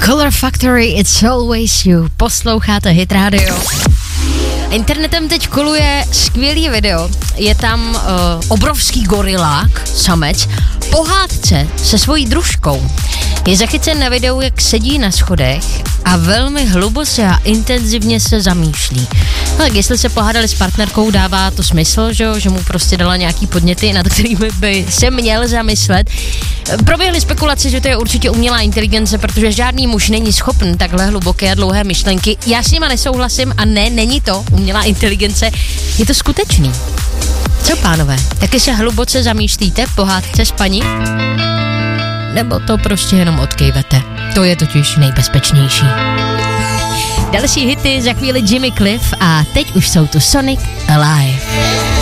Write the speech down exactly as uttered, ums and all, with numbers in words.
Color Factory, It's Always You. Posloucháte Hit Radio. Internetem teď koluje skvělý video. Je tam uh, obrovský gorilák, samec, po hádce se svojí družkou. Je zachycen na videu, jak sedí na schodech a velmi hluboce a intenzivně se zamýšlí. No tak jestli se pohádali s partnerkou, dává to smysl, že, že mu prostě dala nějaký podněty, nad kterými by se měl zamyslet. Proběhly spekulace, že to je určitě umělá inteligence, protože žádný muž není schopný takhle hluboké a dlouhé myšlenky. Já s nima nesouhlasím a ne, není to umělá inteligence, je to skutečný. Co, pánové, taky se hluboce zamýšlíte po hádce s paní? Nebo to prostě jenom odkejvete? To je totiž nejbezpečnější. Další hity za chvíli Jimmy Cliff a teď už jsou tu Sonic Alive.